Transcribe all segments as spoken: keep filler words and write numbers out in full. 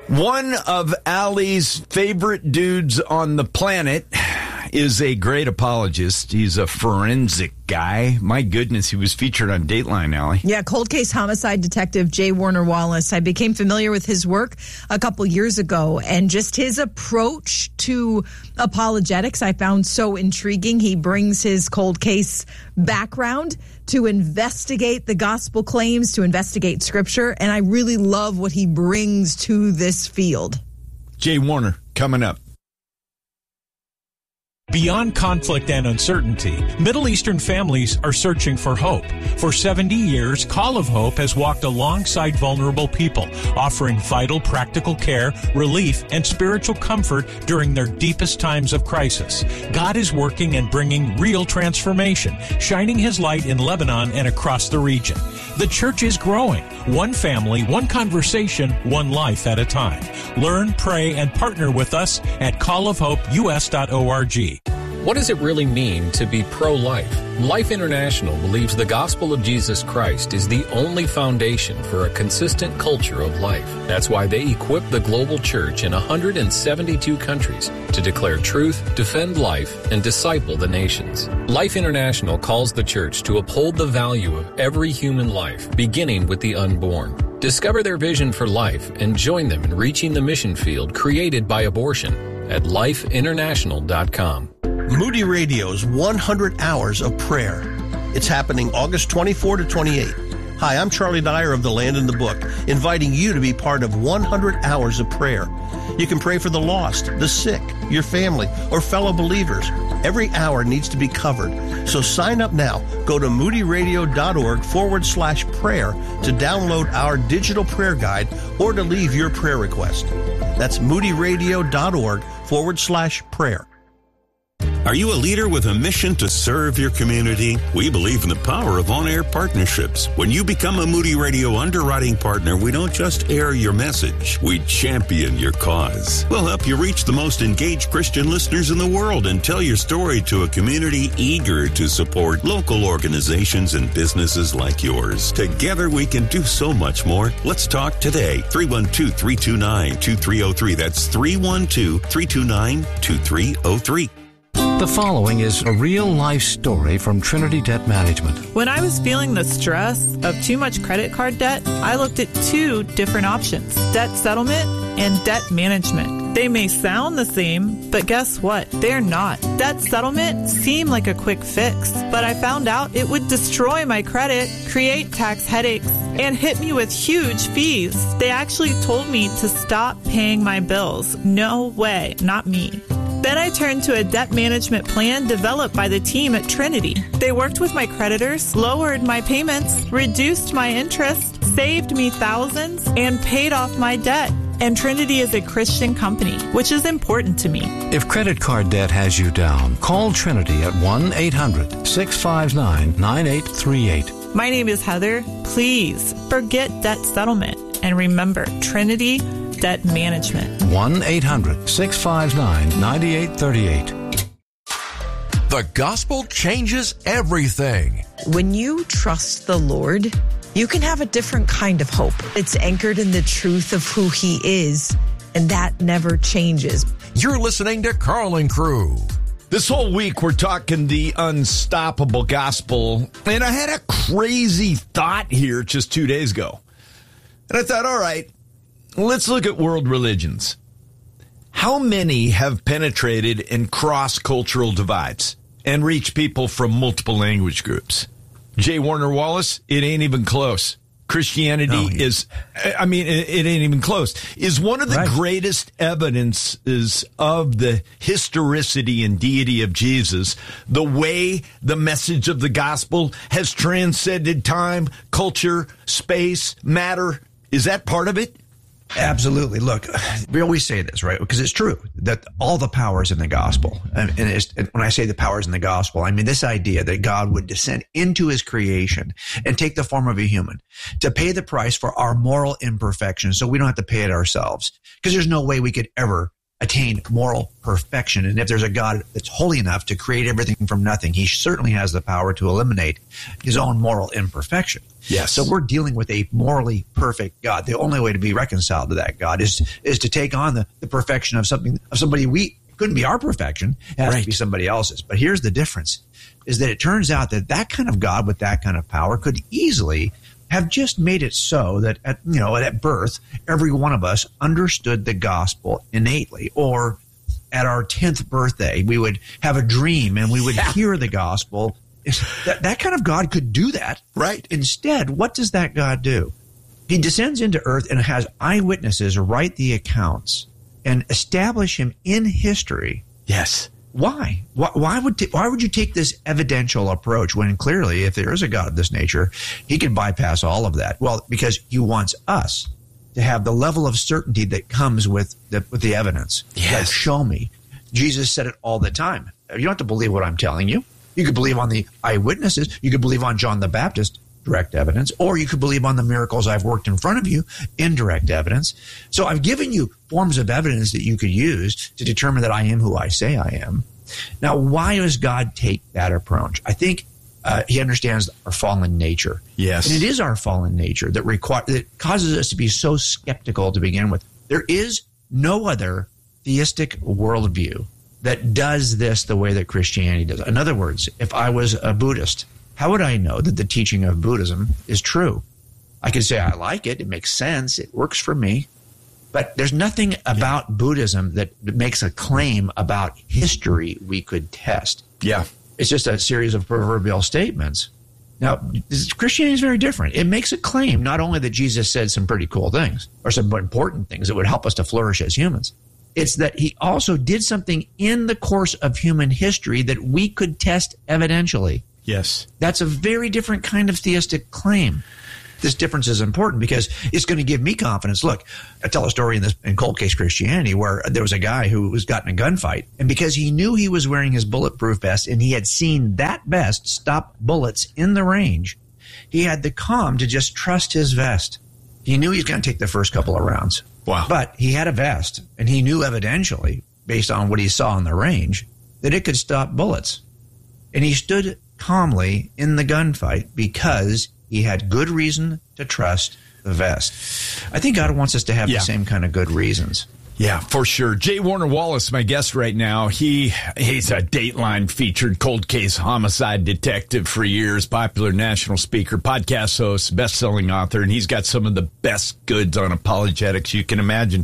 One of Allie's favorite dudes on the planet is a great apologist. He's a forensic guy. My goodness, he was featured on Dateline, Allie. Yeah, cold case homicide detective J. Warner Wallace. I became familiar with his work a couple years ago, and just his approach to apologetics I found so intriguing. He brings his cold case background to investigate the gospel claims, to investigate scripture, and I really love what he brings to this field. Jay Warner, coming up. Beyond conflict and uncertainty, Middle Eastern families are searching for hope. For seventy years, Call of Hope has walked alongside vulnerable people, offering vital practical care, relief, and spiritual comfort during their deepest times of crisis. God is working and bringing real transformation, shining His light in Lebanon and across the region. The church is growing, one family, one conversation, one life at a time. Learn, pray, and partner with us at call of hope u s dot org. What does it really mean to be pro-life? Life International believes the gospel of Jesus Christ is the only foundation for a consistent culture of life. That's why they equip the global church in one hundred seventy-two countries to declare truth, defend life, and disciple the nations. Life International calls the church to uphold the value of every human life, beginning with the unborn. Discover their vision for life and join them in reaching the mission field created by abortion at life international dot com. Moody Radio's one hundred hours of Prayer. It's happening August twenty-fourth to twenty-eighth. Hi, I'm Charlie Dyer of The Land and the Book, inviting you to be part of one hundred hours of prayer. You can pray for the lost, the sick, your family, or fellow believers. Every hour needs to be covered. So sign up now. Go to moodyradio.org forward slash prayer to download our digital prayer guide or to leave your prayer request. That's moodyradio.org forward slash prayer. Are you a leader with a mission to serve your community? We believe in the power of on-air partnerships. When you become a Moody Radio underwriting partner, we don't just air your message, we champion your cause. We'll help you reach the most engaged Christian listeners in the world and tell your story to a community eager to support local organizations and businesses like yours. Together we can do so much more. Let's talk today. three one two, three two nine, two three zero three. That's three one two, three two nine, two three zero three. The following is a real-life story from Trinity Debt Management. When I was feeling the stress of too much credit card debt, I looked at two different options, debt settlement and debt management. They may sound the same, but guess what? They're not. Debt settlement seemed like a quick fix, but I found out it would destroy my credit, create tax headaches, and hit me with huge fees. They actually told me to stop paying my bills. No way, not me. Then I turned to a debt management plan developed by the team at Trinity. They worked with my creditors, lowered my payments, reduced my interest, saved me thousands, and paid off my debt. And Trinity is a Christian company, which is important to me. If credit card debt has you down, call Trinity at one eight hundred, six five nine, nine eight three eight. My name is Heather. Please forget debt settlement and remember Trinity Debt Management. one eight hundred, six five nine, nine eight three eight. The gospel changes everything. When you trust the Lord, you can have a different kind of hope. It's anchored in the truth of who He is, and that never changes. You're listening to Carlin Crew. This whole week, we're talking the unstoppable gospel, and I had a crazy thought here just two days ago. And I thought, all right, let's look at world religions. How many have penetrated and crossed cultural divides and reached people from multiple language groups? J. Warner Wallace, it ain't even close. Christianity no, he, is, I mean, it, it ain't even close, is one of the right. greatest evidences of the historicity and deity of Jesus, the way the message of the gospel has transcended time, culture, space, matter. Is that part of it? Absolutely. Look, we always say this, right? Because it's true that all the power is in the gospel. And, and it's, when I say the power is in the gospel, I mean this idea that God would descend into His creation and take the form of a human to pay the price for our moral imperfections so we don't have to pay it ourselves. Because there's no way we could ever attain moral perfection. And if there's a God that's holy enough to create everything from nothing, he certainly has the power to eliminate his own moral imperfection. Yes. So we're dealing with a morally perfect God. The only way to be reconciled to that God is is to take on the, the perfection of something of somebody we couldn't be our perfection. It has right. to be somebody else's. But here's the difference, is that it turns out that that kind of God with that kind of power could easily have just made it so that at, you know, at birth, every one of us understood the gospel innately. Or at our tenth birthday, we would have a dream and we would yeah. hear the gospel. That, that kind of God could do that. Right. Instead, what does that God do? He descends into earth and has eyewitnesses write the accounts and establish him in history. Yes. Why? Why, why would t- why would you take this evidential approach when clearly, if there is a God of this nature, he could bypass all of that? Well, because he wants us to have the level of certainty that comes with the, with the evidence. Yes. Like, show me. Jesus said it all the time. You don't have to believe what I'm telling you. You could believe on the eyewitnesses. You could believe on John the Baptist, direct evidence, or you could believe on the miracles I've worked in front of you, indirect evidence. So I've given you forms of evidence that you could use to determine that I am who I say I am. Now, why does God take that approach? I think uh, he understands our fallen nature. Yes. And it is our fallen nature that require that causes us to be so skeptical to begin with. There is no other theistic worldview that does this the way that Christianity does. In other words, if I was a Buddhist, how would I know that the teaching of Buddhism is true? I could say I like it. It makes sense. It works for me. But there's nothing about yeah. Buddhism that makes a claim about history we could test. Yeah. It's just a series of proverbial statements. Now, Christianity is very different. It makes a claim not only that Jesus said some pretty cool things or some important things that would help us to flourish as humans. It's that he also did something in the course of human history that we could test evidentially. Yes. That's a very different kind of theistic claim. This difference is important because it's going to give me confidence. Look, I tell a story in this in Cold Case Christianity where there was a guy who was got in a gunfight, and because he knew he was wearing his bulletproof vest and he had seen that vest stop bullets in the range, he had the calm to just trust his vest. He knew he was going to take the first couple of rounds. Wow. But he had a vest, and he knew evidentially, based on what he saw in the range, that it could stop bullets. And he stood calmly in the gunfight because he had good reason to trust the vest. I think God wants us to have yeah. the same kind of good reasons. Yeah, for sure. J. Warner Wallace, my guest right now. He he's a Dateline featured cold case homicide detective for years, popular national speaker, podcast host, best-selling author, and he's got some of the best goods on apologetics you can imagine.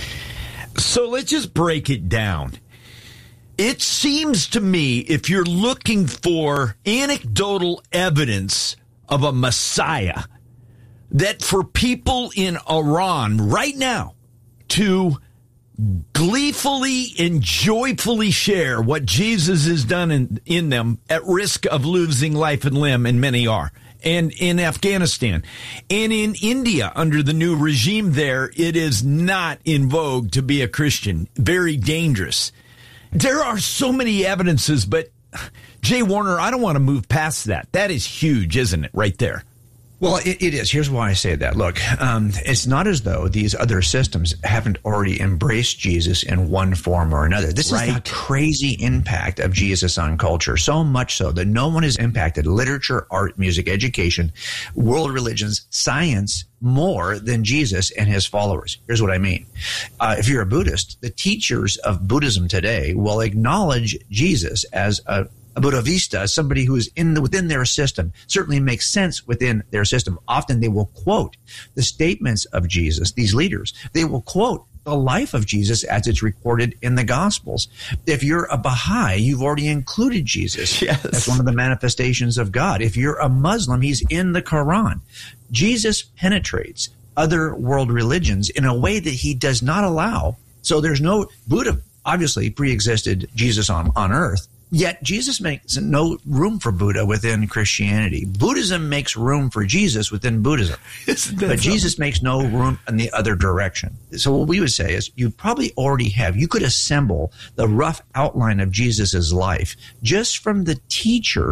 So let's just break it down. It seems to me if you're looking for anecdotal evidence of a Messiah, that for people in Iran right now to gleefully and joyfully share what Jesus has done in, in them at risk of losing life and limb, and many are, and in Afghanistan and in India under the new regime there, it is not in vogue to be a Christian. Very dangerous. There are so many evidences, but Jay Warner, I don't want to move past that. That is huge, isn't it, right there? Well, it, it is. Here's why I say that. Look, um, it's not as though these other systems haven't already embraced Jesus in one form or another. This right. is the crazy impact of Jesus on culture, so much so that no one has impacted literature, art, music, education, world religions, science more than Jesus and his followers. Here's what I mean. Uh, if you're a Buddhist, the teachers of Buddhism today will acknowledge Jesus as a A Buddha Vista, somebody who is in the, within their system, certainly makes sense within their system. Often they will quote the statements of Jesus, these leaders. They will quote the life of Jesus as it's recorded in the Gospels. If you're a Baha'i, you've already included Jesus. Yes. That's one of the manifestations of God. If you're a Muslim, he's in the Quran. Jesus penetrates other world religions in a way that he does not allow. So there's no, Buddha obviously pre-existed Jesus on, on earth. Yet Jesus makes no room for Buddha within Christianity. Buddhism makes room for Jesus within Buddhism. But something? Jesus makes no room in the other direction. So what we would say is you probably already have, you could assemble the rough outline of Jesus's life just from the teachers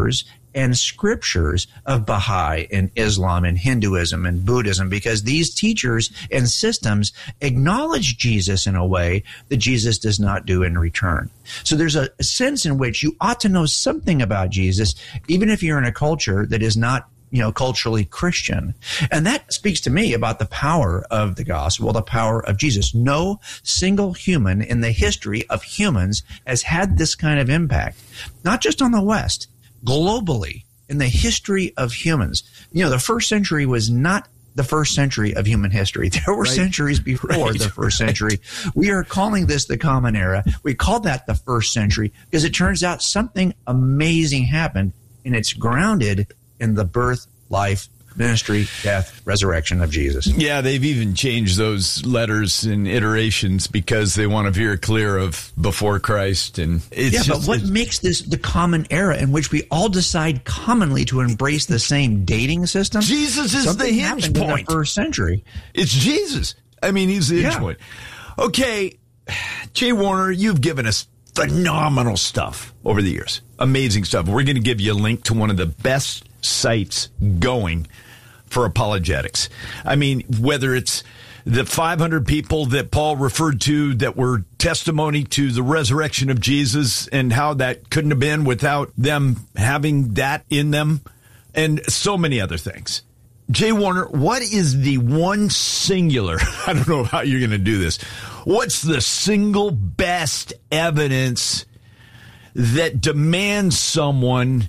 and scriptures of Baha'i and Islam and Hinduism and Buddhism, because these teachers and systems acknowledge Jesus in a way that Jesus does not do in return. So there's a, a sense in which you ought to know something about Jesus, even if you're in a culture that is not, you know, culturally Christian. And that speaks to me about the power of the gospel, the power of Jesus. No single human in the history of humans has had this kind of impact, not just on the West, globally in the history of humans. You know, the first century was not the first century of human history. There were right. centuries before right. the first century. We are calling this the Common Era. We call that the first century because it turns out something amazing happened, and it's grounded in the birth, life, ministry, death, resurrection of Jesus. Yeah, they've even changed those letters and iterations because they want to veer clear of before Christ. And it's yeah, just, but what makes this the common era in which we all decide commonly to embrace the same dating system? Jesus is Something the hinge happened point. In the first century. It's Jesus. I mean, he's the hinge yeah. point. Okay, Jay Warner, you've given us phenomenal stuff over the years. Amazing stuff. We're going to give you a link to one of the best sites going for apologetics. I mean, whether it's the five hundred people that Paul referred to that were testimony to the resurrection of Jesus and how that couldn't have been without them having that in them, and so many other things. Jay Warner, what is the one singular, I don't know how you're going to do this, what's the single best evidence that demands someone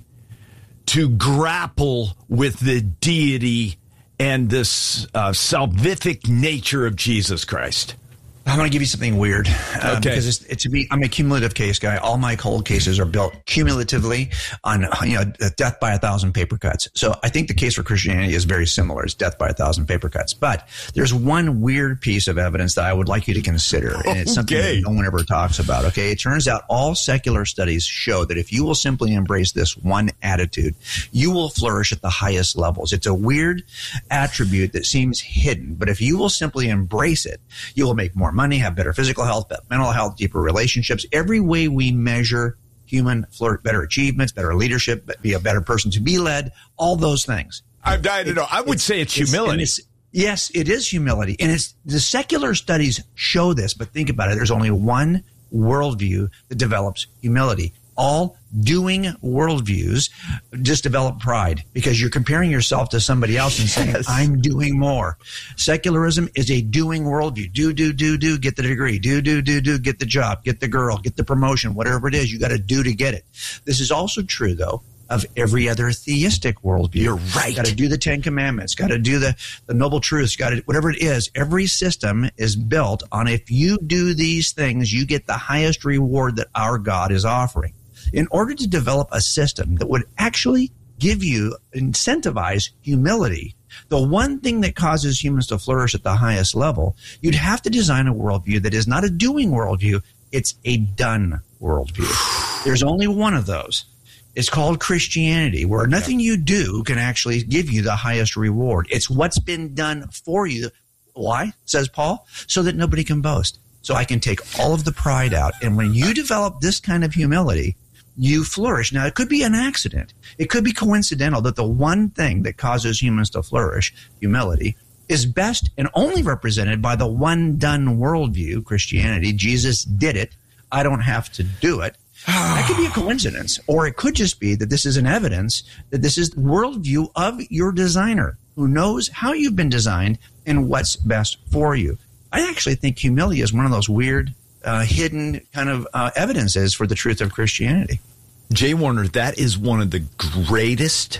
to grapple with the deity and this uh, salvific nature of Jesus Christ? I'm going to give you something weird uh, okay. because it's, it, to me, I'm a cumulative case guy. All my cold cases are built cumulatively on, you know, death by a thousand paper cuts. So I think the case for Christianity is very similar. It's death by a thousand paper cuts. But there's one weird piece of evidence that I would like you to consider, and it's something okay. that no one ever talks about. Okay, it turns out all secular studies show that if you will simply embrace this one attitude, you will flourish at the highest levels. It's a weird attribute that seems hidden, but if you will simply embrace it, you will make more money, have better physical health, better mental health, deeper relationships. Every way we measure human flirt, better achievements, better leadership, be a better person to be led, all those things. I, I don't know. I would it's, say it's, it's humility. It's, yes, it is humility. And it's the secular studies show this, but think about it. There's only one worldview that develops humility. All doing worldviews just develop pride because you're comparing yourself to somebody else and saying, yes. I'm doing more. Secularism is a doing worldview. Do, do, do, do, get the degree. Do, do, do, do, get the job, get the girl, get the promotion, whatever it is, you got to do to get it. This is also true, though, of every other theistic worldview. You're right. Got to do the Ten Commandments, got to do the, the noble truths, got to, whatever it is. Every system is built on if you do these things, you get the highest reward that our God is offering. In order to develop a system that would actually give you, incentivize humility, the one thing that causes humans to flourish at the highest level, you'd have to design a worldview that is not a doing worldview, it's a done worldview. There's only one of those. It's called Christianity, where nothing you do can actually give you the highest reward. It's what's been done for you. Why, says Paul? So that nobody can boast. So I can take all of the pride out. And when you develop this kind of humility, you flourish. Now, it could be an accident. It could be coincidental that the one thing that causes humans to flourish, humility, is best and only represented by the one done worldview, Christianity. Jesus did it. I don't have to do it. That could be a coincidence. Or it could just be that this is an evidence that this is the worldview of your designer who knows how you've been designed and what's best for you. I actually think humility is one of those weird Uh, hidden kind of uh, evidences for the truth of Christianity. Jay Warner, that is one of the greatest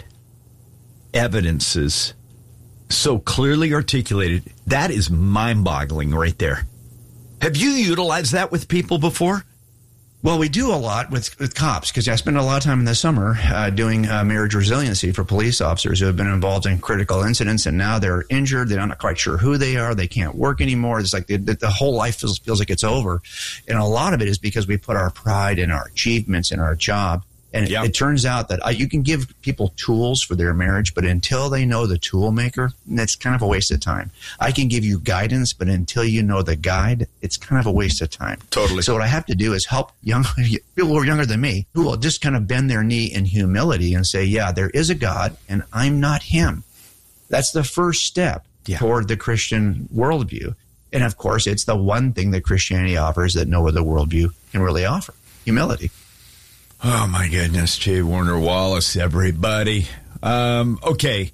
evidences, so clearly articulated. That is mind-boggling right there. Have you utilized that with people before? Well, we do a lot with, with cops because I spend a lot of time in the summer uh, doing uh, marriage resiliency for police officers who have been involved in critical incidents and now they're injured. They're not quite sure who they are. They can't work anymore. It's like the, the whole life feels, feels like it's over. And a lot of it is because we put our pride in our achievements in our job And Yep. it, it turns out that uh, you can give people tools for their marriage, but until they know the tool maker, it's kind of a waste of time. I can give you guidance, but until you know the guide, it's kind of a waste of time. Totally. So what I have to do is help young people who are younger than me, who will just kind of bend their knee in humility and say, yeah, there is a God, and I'm not him. That's the first step Yeah. toward the Christian worldview. And of course, it's the one thing that Christianity offers that no other worldview can really offer: humility. Oh, my goodness. J. Warner Wallace, everybody. Um, okay.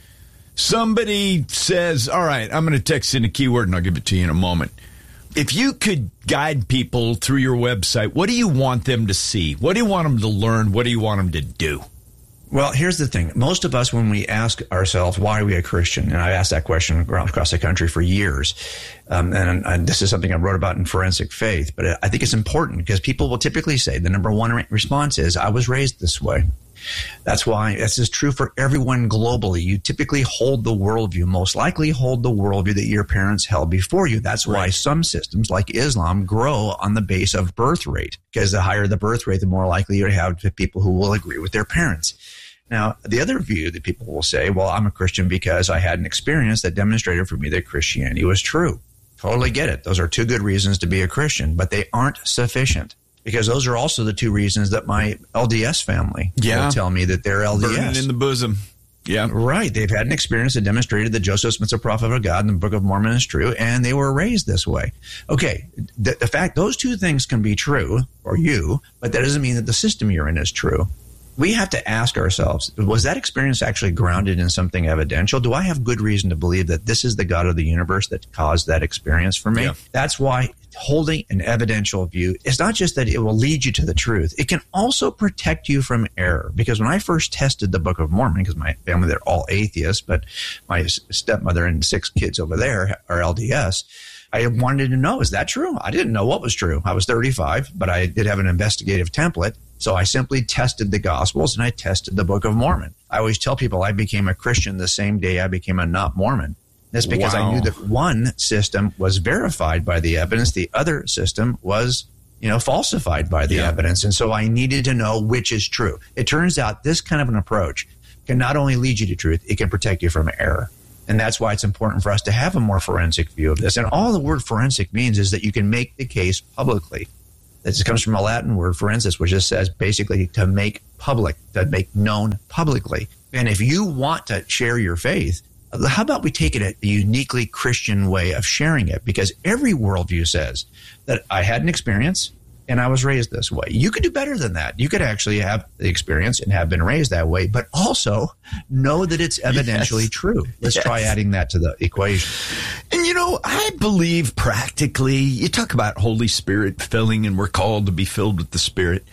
Somebody says, all right, I'm going to text in a keyword and I'll give it to you in a moment. If you could guide people through your website, what do you want them to see? What do you want them to learn? What do you want them to do? Well, here's the thing. Most of us, when we ask ourselves, why are we a Christian? And I've asked that question around across the country for years. Um, and, and this is something I wrote about in Forensic Faith. But I think it's important because people will typically say the number one re- response is, I was raised this way. That's why this is true for everyone globally. You typically hold the worldview, most likely hold the worldview that your parents held before you. That's why some systems like Islam grow on the base of birth rate, because the higher the birth rate, the more likely you have people who will agree with their parents. Now, the other view that people will say, well, I'm a Christian because I had an experience that demonstrated for me that Christianity was true. Totally get it. Those are two good reasons to be a Christian, but they aren't sufficient. Because those are also the two reasons that my L D S family Yeah. will tell me that they're L D S. Burning in the bosom. Yeah. Right. They've had an experience that demonstrated that Joseph Smith's a prophet of God and the Book of Mormon is true, and they were raised this way. Okay. The, the fact those two things can be true for you, but that doesn't mean that the system you're in is true. We have to ask ourselves, was that experience actually grounded in something evidential? Do I have good reason to believe that this is the God of the universe that caused that experience for me? Yeah. That's why holding an evidential view is not just that it will lead you to the truth. It can also protect you from error. Because when I first tested the Book of Mormon, because my family, they're all atheists, but my stepmother and six kids over there are L D S, I wanted to know, is that true? I didn't know what was true. I was thirty-five, but I did have an investigative template. So I simply tested the Gospels and I tested the Book of Mormon. I always tell people I became a Christian the same day I became a not Mormon. That's because Wow. I knew that one system was verified by the evidence. The other system was, you know, falsified by the Yeah. evidence. And so I needed to know which is true. It turns out this kind of an approach can not only lead you to truth, it can protect you from error. And that's why it's important for us to have a more forensic view of this. And all the word forensic means is that you can make the case publicly. This comes from a Latin word, forensis, which just says basically to make public, to make known publicly. And if you want to share your faith, how about we take it a uniquely Christian way of sharing it? Because every worldview says that I had an experience and I was raised this way. You could do better than that. You could actually have the experience and have been raised that way, but also know that it's evidentially Yes. true. Let's Yes. try adding that to the equation. And, you know, I believe practically, you talk about Holy Spirit filling, and we're called to be filled with the Spirit.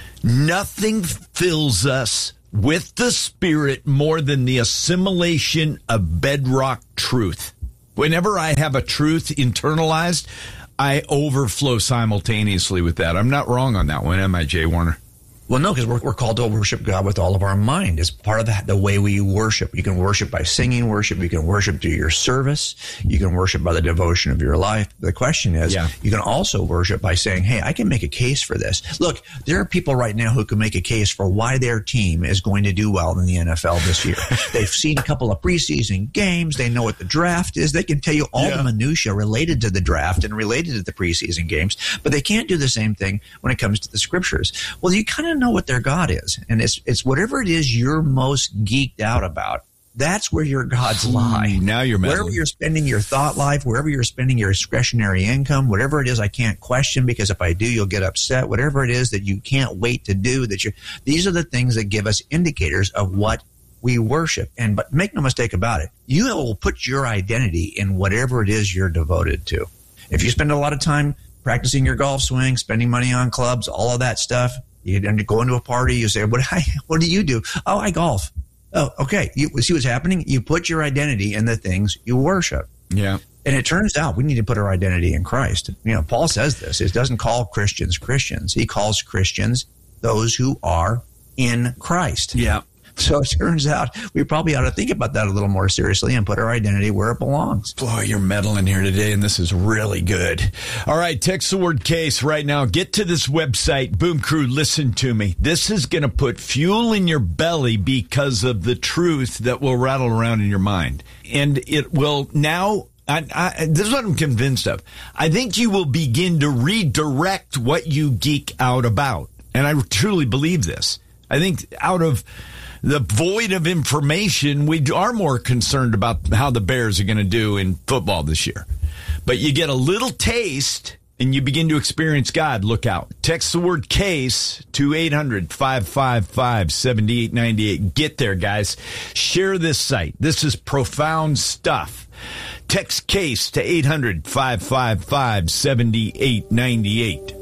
Nothing fills us with the Spirit more than the assimilation of bedrock truth. Whenever I have a truth internalized, I overflow simultaneously with that. I'm not wrong on that one, am I, Jay Warner? Well, no, because we're, we're called to worship God with all of our mind. It's part of the, the way we worship. You can worship by singing worship. You can worship through your service. You can worship by the devotion of your life. The question is, Yeah. you can also worship by saying, hey, I can make a case for this. Look, there are people right now who can make a case for why their team is going to do well in the N F L this year. They've seen a couple of preseason games. They know what the draft is. They can tell you all Yeah. the minutia related to the draft and related to the preseason games, but they can't do the same thing when it comes to the scriptures. Well, you kind of know what their God is. And it's it's whatever it is you're most geeked out about. That's where your gods lie. Now you're Wherever meddling. you're spending your thought life, wherever you're spending your discretionary income, whatever it is I can't question because if I do, you'll get upset. Whatever it is that you can't wait to do, that you these are the things that give us indicators of what we worship. And but make no mistake about it, you will put your identity in whatever it is you're devoted to. If you spend a lot of time practicing your golf swing, spending money on clubs, all of that stuff, you go into a party, you say, what, what do you do? Oh, I golf. Oh, okay. You see what's happening? You put your identity in the things you worship. Yeah. And it turns out we need to put our identity in Christ. You know, Paul says this. It doesn't call Christians Christians. He calls Christians those who are in Christ. Yeah. So it turns out we probably ought to think about that a little more seriously and put our identity where it belongs. Boy, you're meddling here today, and this is really good. All right, text the word case right now. Get to this website. Boom Crew, listen to me. This is going to put fuel in your belly because of the truth that will rattle around in your mind. And it will now... I, I, this is what I'm convinced of. I think you will begin to redirect what you geek out about. And I truly believe this. I think out of the void of information, we are more concerned about how the Bears are going to do in football this year. But you get a little taste and you begin to experience God. Look out. Text the word case to eight hundred, five five five, seven eight nine eight. Get there, guys. Share this site. This is profound stuff. Text case to eight hundred, five five five, seven eight nine eight.